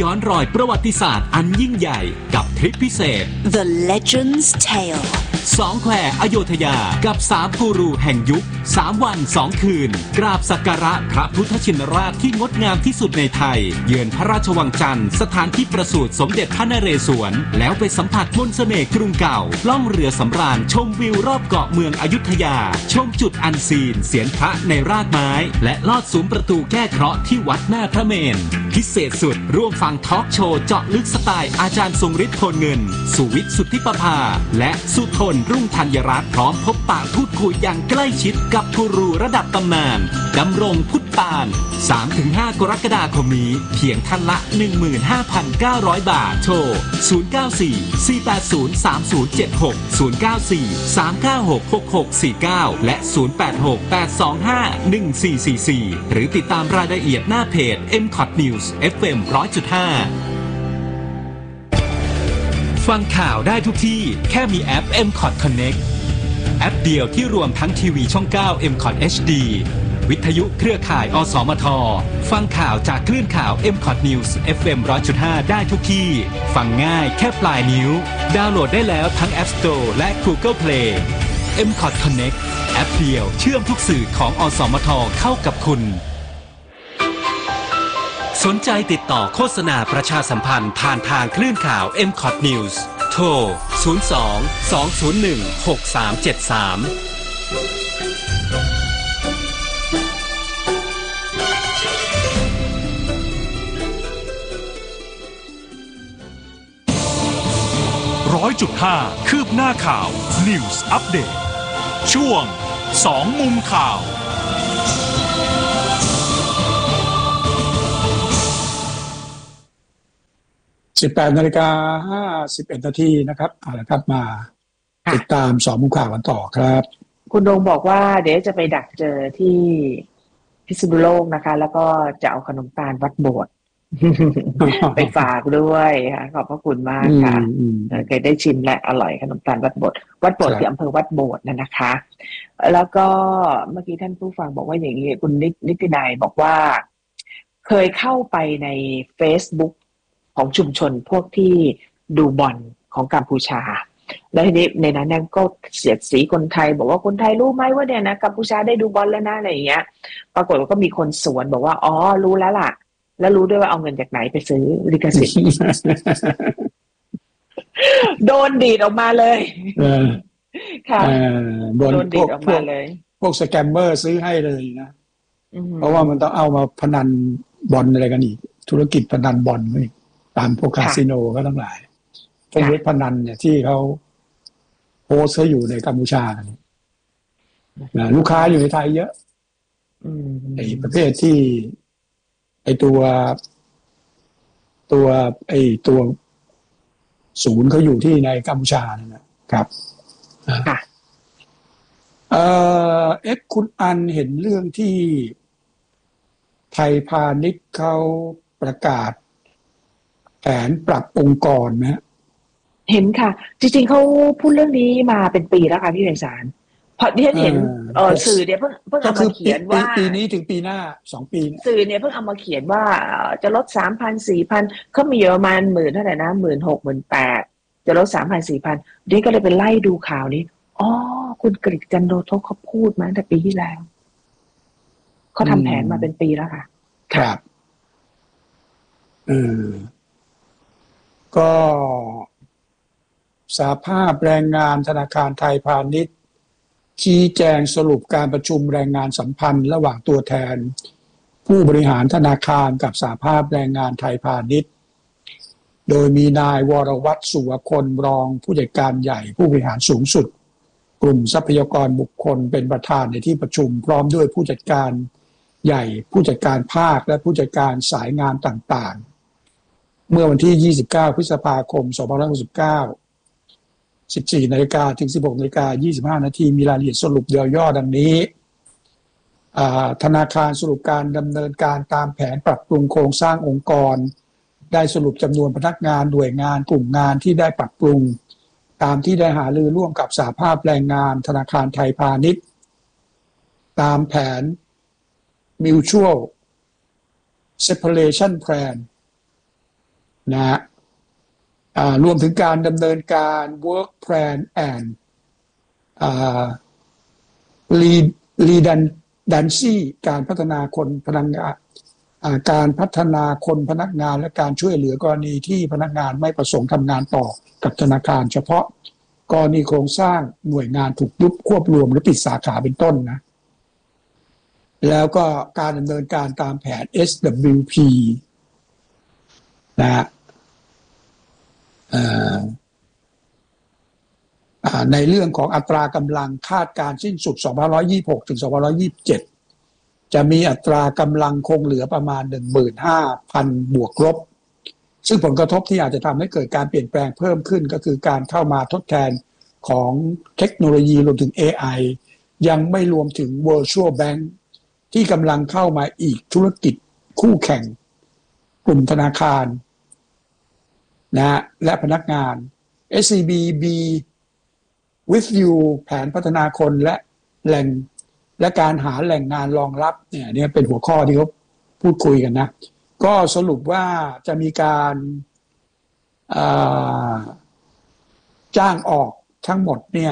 ย้อนรอยประวัติศาสตร์อันยิ่งใหญ่กับทริปพิเศษ The Legend's Tale 2 แควอโยธยากับ3กูรูแห่งยุค3 วัน 2 คืนกราบสักการะพระพุทธชินราชที่งดงามที่สุดในไทยเยือนพระราชวังจันทร์สถานที่ประสูติสมเด็จพระนเรศวรแล้วไปสัมผัสมนต์เสน่ห์กรุงเก่าล่องเรือสำราญชมวิวรอบเกาะเมืองอยุธยาชมจุดอันซีนเสียนพระในรากไม้และลอดซุ้มประตูแก้เคราะห์ที่วัดหน้าพระเมรุพิเศษสุดร่วมฟังทอล์กโชว์เจาะลึกสไตล์อาจารย์ทรงฤทธิ์โพลเงินสุวิทย์สุทธิประภาและสุทนรุ่งธัญรัตน์พร้อมพบปะพูดคุยอย่างใกล้ชิดกับกูรูระดับตำนานดำรงพุทธปาน 3-5 กรกฎาคมนี้เพียงท่านละ 15,900 บาทโทร 094-480-3076 094-396-6649 และ 086-825-1444 หรือติดตามรายละเอียดหน้าเพจ MCOT News FM 100.5 ฟังข่าวได้ทุกที่แค่มีแอป MCOT Connect แอปเดียวที่รวมทั้งทีวีช่อง 9 MCOT HD วิทยุเครือข่ายอสมทฟังข่าวจากคลื่นข่าว MCOT News FM 100.5 ได้ทุกที่ฟังง่ายแค่ปลายนิ้วดาวน์โหลดได้แล้วทั้ง App Store และ Google Play MCOT Connect แอปเดียวเชื่อมทุกสื่อของอสมทเข้ากับคุณสนใจติดต่อโฆษณาประชาสัมพันธ์ผ่านทางคลื่นข่าว MCOT News โทร 100.5 คืบหน้าข่าว News Update ช่วง2 มุมข่าว 18:51 น.นะครับเอาละครับมาติดตาม2 มุมข่าวกันต่อครับคุณดงบอกว่าเดี๋ยวจะไปดักเจอที่พิษณุโลกนะคะแล้วก็จะเอาขนมตาลวัดโบสถ์ ไปฝากด้วยค่ะขอบพระคุณมากค่ะเคยได้ชิมและอร่อยขนมตาลวัดโบสถ์ที่อำเภอวัดโบสถ์นะคะแล้วก็เมื่อกี้ท่านผู้ฟังบอกว่าอย่างนี้คุณนิตินายบอกว่าเคยเข้าไปใน Facebook ของชุมชนพวกที่ดูบอลของกัมพูชาแล้วทีนี้ในนั้นเนี่ยก็เสียดสีคนไทยบอกว่าคนไทยรู้ไหมว่าเนี่ยนะกัมพูชาได้ดูบอลแล้วนะอะไรอย่างเงี้ยปรากฏว่าก็มีคนสวนบอกว่าอ๋อรู้แล้วล่ะแล้วรู้ด้วยว่าเอาเงินจากไหนไปซื้อลิขสิทธิ์ โดนดีดออกมาเลยค่ะโดนดีดออกมาเลยพวกสแกมเมอร์ซื้อให้เลยนะเพราะว่ามันต้องเอามาพนันบอลอะไรกันอีกธุรกิจพนันบอลนี่ตามพวกคาสิโนก็ทั้งหลายพวกเว็บพนันเนี่ยที่เขาโพสต์อยู่ในกัมพูชานะลูกค้าอยู่ในไทยเยอะไอ้ประเภทที่ไอ้ตัวศูนย์เขาอยู่ที่ในกัมพูชานะครับค่ะคุณอันเห็นเรื่องที่ไทยพาณิชย์เขาประกาศแผนปรับองค์กรไหมเห็นค่ะจริงๆเขาพูดเรื่องนี้มาเป็นปีแล้วค่ะพี่เวงสารพอที่ฉันเห็นสื่อเนี่ยเพิ่งเอามาเขียนว่าปีนี้ถึงปีหน้า2 ปีสื่อเนี่ยเพิ่งเอามาเขียนว่าจะลด 3,000 4,000เขามีประมาณ10,000เท่าไหร่นะ 16,000 18,000 จะลด 3,000 4,000 นี่ก็เลยไปไล่ดูข่าวนี้อ๋อคุณกฤษจันโดทกเขาพูดมาตั้งแต่ปีที่แล้วเขาทำแผนมาเป็นปีแล้วค่ะครับก็สหภาพแรงงานธนาคารไทยพาณิชย์ชี้แจงสรุปการประชุมแรงงานสัมพันธ์ระหว่างตัวแทนผู้บริหารธนาคารกับสหภาพแรงงานไทยพาณิชย์โดยมีนายวรวัฒน์สุวคลรองผู้จัดการใหญ่ผู้บริหารสูงสุดกลุ่มทรัพยากรบุคคลเป็นประธานในที่ประชุมพร้อมด้วยผู้จัดการใหญ่ผู้จัดการภาคและผู้จัดการสายงานต่างๆเมื่อวันที่29 พฤษภาคม 2569 14 นาฬิกาถึง 16 นาฬิกา 25 นาทีมีรายละเอียดสรุปย่อๆดังนี้ธนาคารสรุปการดำเนินการตามแผนปรับปรุงโครงสร้างองค์กรได้สรุปจำนวนพนักงานหน่วยงานกลุ่มงานที่ได้ปรับปรุงตามที่ได้หารือร่วมกับสหภาพแรงงานธนาคารไทยพาณิชย์ตามแผน Mutual Separation Plan นะฮะรวมถึงการดำเนินการ work plan and redundancy การพัฒนาคนพนักงานการพัฒนาคนพนักงานและการช่วยเหลือกรณีที่พนักงานไม่ประสงค์ทำงานต่อกับธนาคารเฉพาะกรณีโครงสร้างหน่วยงานถูกยุบควบรวมหรือปิดสาขาเป็นต้นนะแล้วก็การดำเนินการตามแผน SWP นะฮะในเรื่องของอัตรากำลังคาดการสิ้นสุด2526ถึง2527จะมีอัตรากำลังคงเหลือประมาณ 15,000 บวกลบซึ่งผลกระทบที่อาจจะทำให้เกิดการเปลี่ยนแปลงเพิ่มขึ้นก็คือการเข้ามาทดแทนของเทคโนโลยีรวมถึง AI ยังไม่รวมถึง Virtual Bank ที่กำลังเข้ามาอีกธุรกิจคู่แข่งกลุ่มธนาคารนะและพนักงาน SCB with you แผนพัฒนาคนและแหล่งและการหาแหล่งงานรองรับเนี่ยเป็นหัวข้อที่เขาพูดคุยกันนะก็สรุปว่าจะมีการจ้างออกทั้งหมดเนี่ย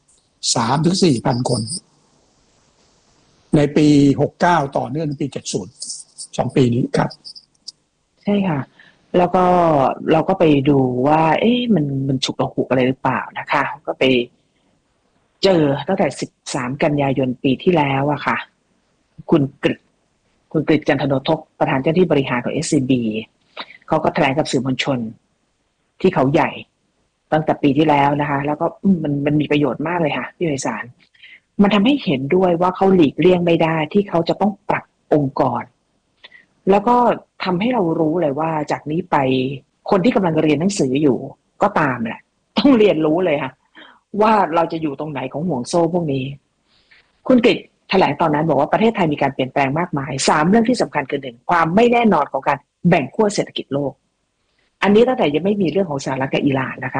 3-4,000 คนในปี69ต่อเนื่องในปี70 2 ปีนี้ครับใช่ค่ะแล้วก็เราก็ไปดูว่ามันฉุกละหุกอะไรหรือเปล่านะคะก็ไปเจอตั้งแต่13กันยายนปีที่แล้วอะค่ะคุณกฤษจันทโนทกประธานเจ้าหน้าที่บริหารของ SCB เขาก็แถลงกับสื่อมวลชนที่เขาใหญ่ตั้งแต่ปีที่แล้วนะคะแล้วก็มันมีประโยชน์มากเลยค่ะพี่ไพศาลมันทำให้เห็นด้วยว่าเขาหลีกเลี่ยงไม่ได้ที่เขาจะต้องปรับองค์กรแล้วก็ทำให้เรารู้เลยว่าจากนี้ไปคนที่กำลังเรียนหนังสืออยู่ก็ตามแหละต้องเรียนรู้เลยค่ะว่าเราจะอยู่ตรงไหนของห่วงโซ่พวกนี้คุณกฤษแถลงตอนนั้นบอกว่าประเทศไทยมีการเปลี่ยนแปลงมากมาย3เรื่องที่สำคัญคือ 1ความไม่แน่นอนของการแบ่งขั้วเศรษฐกิจโลกอันนี้ตั้งแต่ยังไม่มีเรื่องของสหรัฐกับอิหร่านนะคะ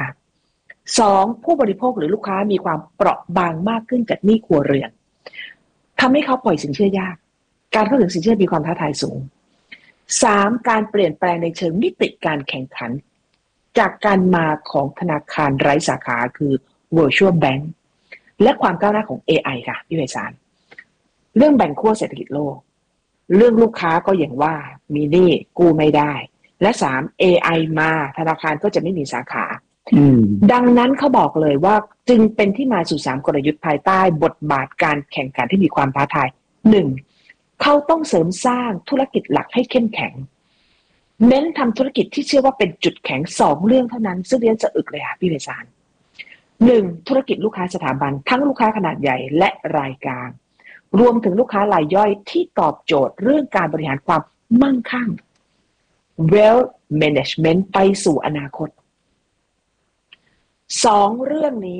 2ผู้บริโภคหรือลูกค้ามีความเปราะบางมากขึ้นจากหนี้ครัวเรือนทำให้เขาปล่อยสินเชื่อยากการเข้าถึงสินเชื่อมีความท้าทายสูง3การเปลี่ยนแปลงในเชิงมิติการแข่งขันจากการมาของธนาคารไร้สาขาคือ Virtual Bank และความก้าวหน้าของ AI ค่ะพี่ไพศาลเรื่องแบ่งขั้วเศรษฐกิจโลกเรื่องลูกค้าก็อย่างว่ามีหนี้กู้ไม่ได้และ3 AI มาธนาคารก็จะไม่มีสาขาดังนั้นเขาบอกเลยว่าจึงเป็นที่มาสู่3กลยุทธ์ภายใต้บทบาทการแข่งขันที่มีความท้าทาย 1. เขาต้องเสริมสร้างธุรกิจหลักให้เข้มแข็งเน้นทำธุรกิจที่เชื่อว่าเป็นจุดแข็ง2เรื่องเท่านั้นซึ่งเรียนจะอึกเลยค่ะพี่ไพศาล 1. ธุรกิจลูกค้าสถาบันทั้งลูกค้าขนาดใหญ่และรายกลางรวมถึงลูกค้ารายย่อยที่ตอบโจทย์เรื่องการบริหารความมั่งคั่ง Wealth Management ไปสู่อนาคต2เรื่องนี้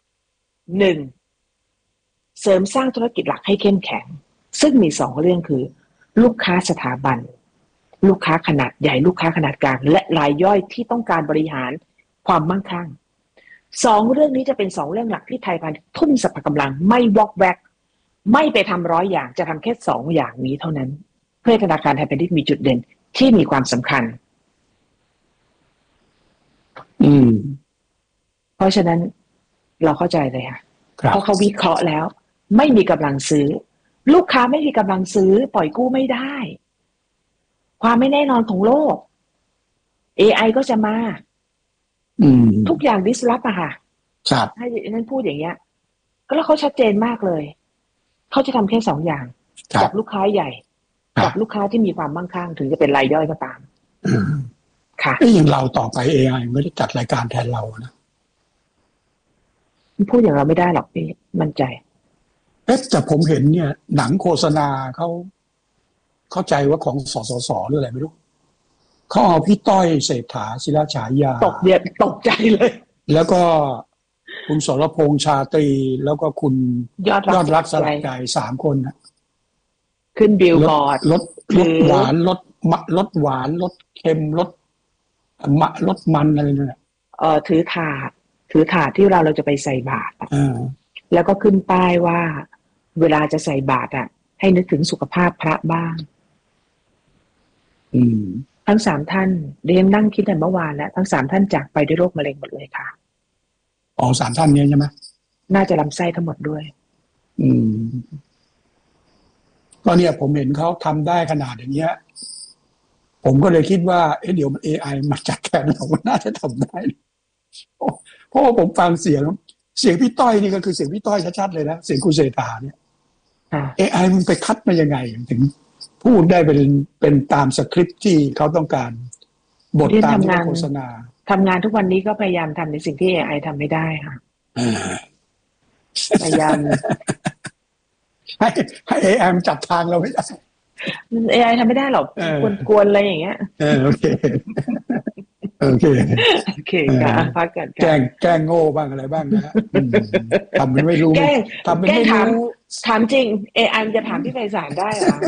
1. เสริมสร้างธุรกิจหลักให้เข้มแข็งซึ่งมี2เรื่องคือลูกค้าสถาบันลูกค้าขนาดใหญ่ลูกค้าขนาดกลางและรายย่อยที่ต้องการบริหารความมั่งคั่ง2เรื่องนี้จะเป็น2เรื่องหลักที่ไทยพาณิชย์ทุ่มสรรพกำลังไม่วอกแวกไม่ไปทำ100อย่างจะทำแค่2อย่างนี้เท่านั้นเพื่อธนาคารไทยพาณิชย์มีจุดเด่นที่มีความสำคัญเพราะฉะนั้นเราเข้าใจเลยค่ะเพราะเขาวิเคราะห์แล้วไม่มีกำลังซื้อลูกค้าไม่มีกำลังซื้อปล่อยกู้ไม่ได้ความไม่แน่นอนของโลก AI ก็จะมาทุกอย่าง disrupt อะค่ะให้นั่นพูดอย่างเงี้ยก็แล้วเขาชัดเจนมากเลยเขาจะทำแค่2อย่างกับลูกค้าใหญ่กับลูกค้าที่มีความมั่งคั่งถึงจะเป็นรายย่อยก็ตามค่ะอย่างเราต่อไป AI ไม่ได้จัดรายการแทนเรานะพูดอย่างเราไม่ได้หรอกพี่มั่นใจแต่ผมเห็นเนี่ยหนังโฆษณาเขาเข้าใจว่าของสสหรืออะไรไม่รู้เขาเอาพี่ต้อยเศรษฐาศิลาฉายาตกใจเลยแล้วก็คุณสรพงษ์ชาตรีแล้วก็คุณยอดรักสลักใจ3คนนะขึ้นบิลบอร์ดลดหวานลดหวานลดเค็มลดมันอะไรนั่นแหละถือถาดที่เราจะไปใส่บาตรแล้วก็ขึ้นป้ายว่าเวลาจะใส่บาตรให้นึกถึงสุขภาพพระบ้างทั้ง3ท่านเรียนนั่งคิดแต่เมื่อวานแล้วทั้ง3ท่านจากไปด้วยโรคมะเร็งหมดเลยค่ะอ๋อ3ท่านนี้ใช่ไหมน่าจะลำไส้ทั้งหมดด้วยก็เนี่ยผมเห็นเขาทำได้ขนาดอย่างเงี้ยผมก็เลยคิดว่าเดี๋ยวมัน AI มาจัดแทนเราน่าจะทำได้เพราะว่าผมฟังเสียงพี่ต้อยนี่ก็คือเสียงพี่ต้อยชัดๆเลยนะเสียงคุณเศรษฐาเนี่ย AI มันไปคัดมายังไงถึงพูดได้เป็นตามสคริปต์ที่เขาต้องการบทตามที่โฆษณาทำงานทุกวันนี้ก็พยายามทำในสิ่งที่ AI ทำไม่ได้ค่ะพยายามให้ AI จับทางเราไม่ได้ AI ทำไม่ได้หรอกกวนๆอะไรอย่างเงี้ยโอเคค่ะพักกันแกล้งโง่บ้างอะไรบ้างนะทำไม่รู้ทำไม่รู้ถามจริง AI จะถามพี่ไพศาลได้เหรอ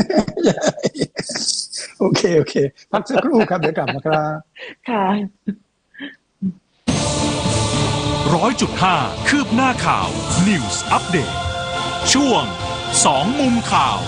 โอเคพักสักครู่ครับเดี๋ยวกลับมาครับค่ะ 100.5 คืบหน้าข่าว News Update ช่วง2มุมข่าว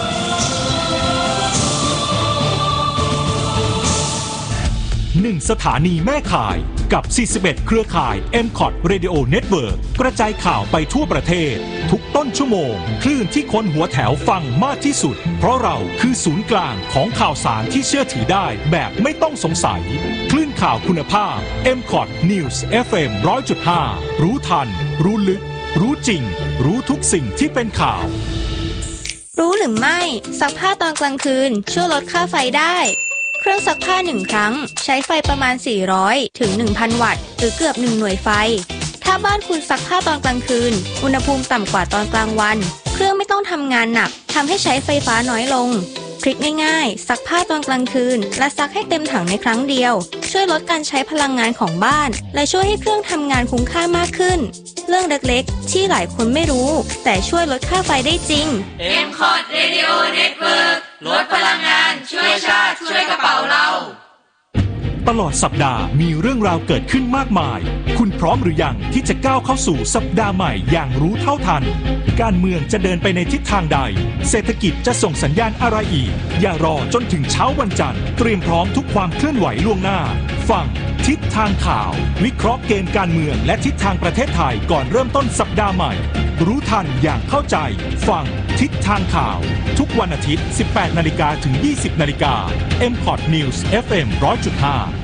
1 สถานีแม่ข่ายกับ41เครือข่าย MCOT Radio Network กระจายข่าวไปทั่วประเทศทุกต้นชั่วโมงคลื่นที่คนหัวแถวฟังมากที่สุดเพราะเราคือศูนย์กลางของข่าวสารที่เชื่อถือได้แบบไม่ต้องสงสัยคลื่นข่าวคุณภาพ MCOT News FM 100.5 รู้ทันรู้ลึกรู้จริงรู้ทุกสิ่งที่เป็นข่าวรู้หรือไม่ซักผ้าตอนกลางคืนช่วยลดค่าไฟได้เครื่องซักผ้า1ครั้งใช้ไฟประมาณ400ถึง 1,000 วัตต์หรือเกือบ1หน่วยไฟถ้าบ้านคุณซักผ้าตอนกลางคืนอุณหภูมิต่ำกว่าตอนกลางวันเครื่องไม่ต้องทำงานหนักทำให้ใช้ไฟฟ้าน้อยลงทริคง่ายๆซักผ้าตอนกลางคืนและซักให้เต็มถังในครั้งเดียวช่วยลดการใช้พลังงานของบ้านและช่วยให้เครื่องทำงานคุ้มค่ามากขึ้นเรื่องเล็กๆที่หลายคนไม่รู้แต่ช่วยลดค่าไฟได้จริง MCOT Radio Network ลดพลังงานช่วยชาติช่วยกระเป๋าเราตลอดสัปดาห์มีเรื่องราวเกิดขึ้นมากมายคุณพร้อมหรือยังที่จะก้าวเข้าสู่สัปดาห์ใหม่อย่างรู้เท่าทันการเมืองจะเดินไปในทิศทางใดเศรษฐกิจจะส่งสัญญาณอะไรอีกอย่ารอจนถึงเช้าวันจันทร์เตรียมพร้อมทุกความเคลื่อนไหวล่วงหน้าฟังทิศทางข่าววิเคราะห์เกมการเมืองและทิศทางประเทศไทยก่อนเริ่มต้นสัปดาห์ใหม่รู้ทันอย่างเข้าใจฟังทิศทางข่าวทุกวันอาทิตย์ 18 นาฬิกาถึง 20 นาฬิกา MCOT News FM 100.5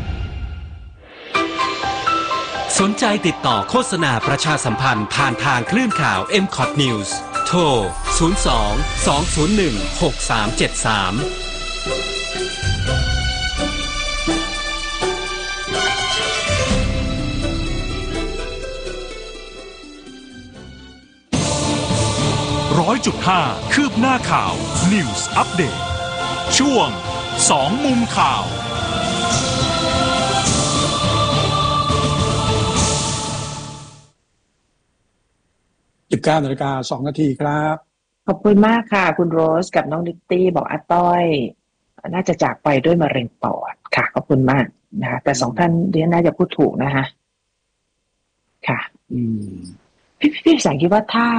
สนใจติดต่อโฆษณาประชาสัมพันธ์ผ่านทางคลื่นข่าว MCOT News โทร 100.5 คืบหน้าข่าว News Update ช่วง2มุมข่าว 19:02 น.ครับขอบคุณมากค่ะคุณโรสกับน้องนิตตี้บอกอาต้อยน่าจะจากไปด้วยมะเร็งปอดค่ะขอบคุณมากนะคะแต่2ท่านเรียนน่าจะพูดถูกนะคะค่ะพี่สังคิดว่าถ้า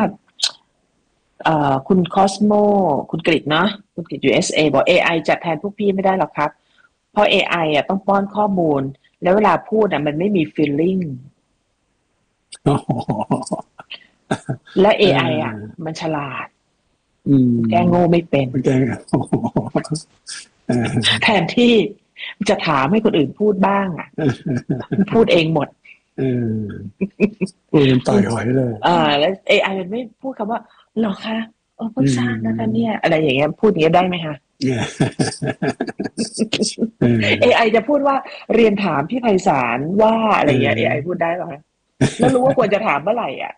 คุณคอสโมคุณกฤษเนาะคุณกฤษ USA บอก AI จัดแทนพวกพี่ไม่ได้หรอกครับเพราะ AI อ่ะต้องป้อนข้อมูลแล้วเวลาพูดอ่ะมันไม่มี feeling และ AI อ่ะมันฉลาดแก้โง่ไม่เป็นแทนที่จะถามให้คนอื่นพูดบ้างอ่ะพูดเองหมดพูดเป็นต่อยหอยเลยแล้ว AI มันไม่พูดคำว่าหรอคะเพิ่งสร้างนะคะเนี่ยอะไรอย่างเงี้ยพูดอย่างเงี้ยได้ไหมคะ AI จะพูดว่าเรียนถามพี่ไพศาลว่าอะไรอย่างเงี้ย AI พูดได้หรอแล้วรู้ว่าควรจะถามเมื่อไหร่อ่ะ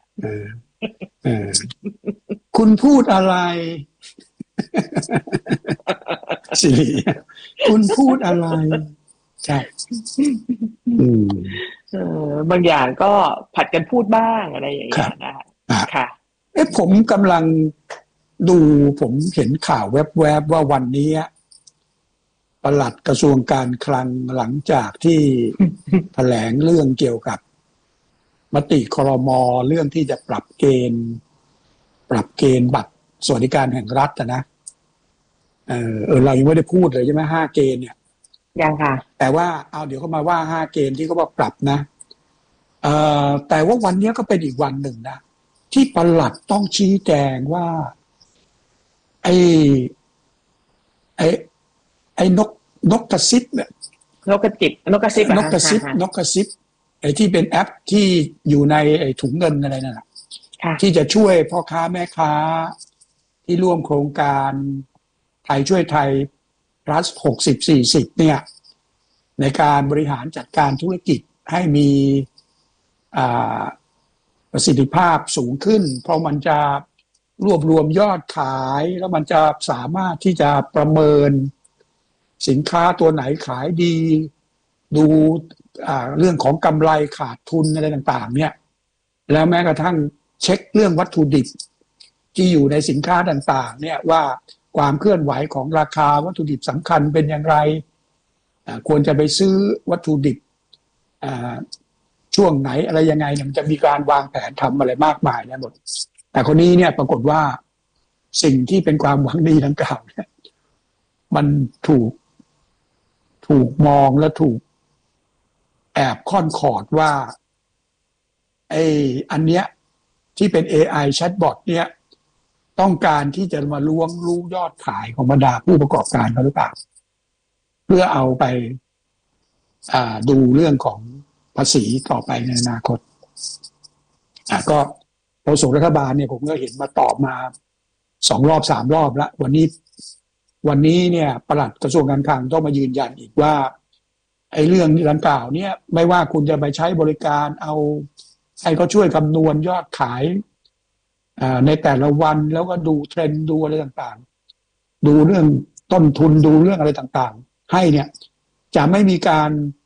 คุณพูดอะไรสิริคุณพูดอะไรใช่บางอย่างก็ผัดกันพูดบ้างอะไรอย่างเงี้ยนะค่ะผมกำลังดูผมเห็นข่าวแวบๆว่าวันนี้ปลัดกระทรวงการคลังหลังจากที่แถลงเรื่องเกี่ยวกับมติครม.เรื่องที่จะปรับเกณฑ์บัตรสวัสดิการแห่งรัฐนะเรายังไม่ได้พูดเลยใช่ไหม5 เกณฑ์เนี่ยยังค่ะแต่ว่าเอาเดี๋ยวเขามาว่า5 เกณฑ์ที่เขาบอกปรับนะแต่ว่าวันนี้ก็เป็นอีกวันหนึ่งนะที่ปลัดต้องชี้แจงว่าไอ้ไอ้นกกระซิบเนี่ยนกกระจิบนกกระซิบนกกระซิบนกกระซิบไอ้ที่เป็นแอปที่อยู่ในไอ้ถุงเงินอะไรนั่นแหละที่จะช่วยพ่อค้าแม่ค้าที่ร่วมโครงการไทยช่วยไทย plus 60-40เนี่ยในการบริหารจัดการธุรกิจให้มีประสิทธิภาพสูงขึ้นเพราะมันจะรวบรวมยอดขายแล้วมันจะสามารถที่จะประเมินสินค้าตัวไหนขายดีดูเรื่องของกำไรขาดทุนอะไรต่างๆเนี่ยแล้วแม้กระทั่งเช็คเรื่องวัตถุดิบที่อยู่ในสินค้าต่างๆเนี่ยว่าความเคลื่อนไหวของราคาวัตถุดิบสำคัญเป็นอย่างไรควรจะไปซื้อวัตถุดิบช่วงไหนอะไรยังไงเนี่ยมันจะมีการวางแผนทำอะไรมากมายนะหมดแต่คนนี้เนี่ยปรากฏว่าสิ่งที่เป็นความหวังดีดังกล่าวเนี่ยมันถูกมองและถูกแอบค่อนขอดว่าอันเนี้ยที่เป็น AI แชทบอทเนี่ยต้องการที่จะมาล้วงรู้ยอดขายของบรรดาผู้ประกอบการเขาหรือเปล่าเพื่อเอาไปดูเรื่องของภาษีต่อไปในอนาคตก็โฆษกรัฐบาลเนี่ยผมก็เห็นมาตอบมา2 รอบ 3 รอบแล้ววันนี้เนี่ยปลัดกระทรวงการคลังต้องมายืนยันอีกว่าไอ้เรื่องดังกล่าวเนี่ยไม่ว่าคุณจะไปใช้บริการเอาให้เขาช่วยคำนวณยอดขายในแต่ละวันแล้วก็ดูเทรนด์ดูอะไรต่างๆดูเรื่องต้นทุนดูเรื่องอะไรต่างๆให้เนี่ยจะไม่มีการ